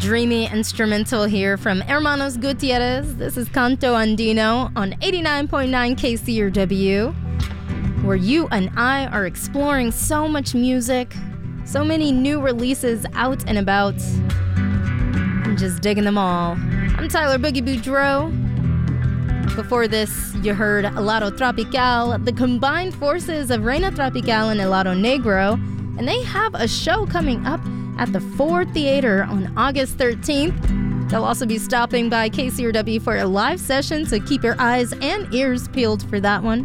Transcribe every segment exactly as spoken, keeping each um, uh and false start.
dreamy instrumental here from Hermanos Gutierrez. This is Canto Andino on eighty-nine point nine K C R W, where you and I are exploring so much music, so many new releases out and about, and just digging them all. I'm Tyler Boogie Boudreaux. Before this, you heard Helado Tropical, the combined forces of Reina Tropical and Helado Negro, and they have a show coming up at the Ford Theater on August thirteenth. They'll also be stopping by K C R W for a live session, so keep your eyes and ears peeled for that one.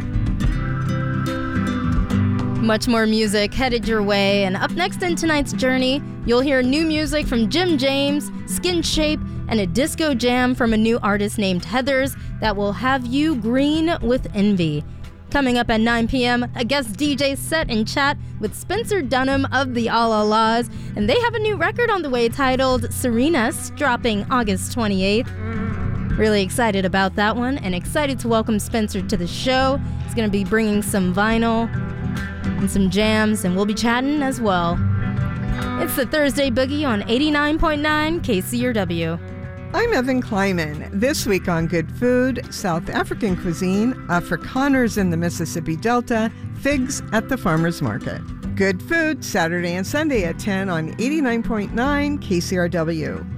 Much more music headed your way, and up next in tonight's journey, you'll hear new music from Jim James, Skin Shape, and a disco jam from a new artist named Heathers that will have you green with envy. Coming up at nine p.m., a guest D J set and chat with Spencer Dunham of the All Allahs, and they have a new record on the way titled Serenas, dropping August twenty-eighth. Really excited about that one, and excited to welcome Spencer to the show. He's going to be bringing some vinyl and some jams, and we'll be chatting as well. It's the Thursday Boogie on eighty-nine point nine K C R W. I'm Evan Kleiman. This week on Good Food, South African cuisine, Afrikaners in the Mississippi Delta, figs at the farmer's market. Good Food, Saturday and Sunday at ten on eighty-nine point nine K C R W.